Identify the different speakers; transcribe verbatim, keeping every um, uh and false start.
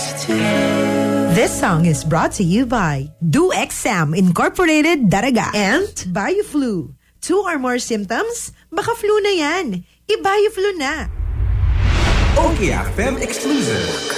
Speaker 1: This song is brought to you by DoExam Incorporated Daraga and BioFlu. Two or more symptoms? Baka flu na yan. I-BioFlu na.
Speaker 2: O K F M exclusive.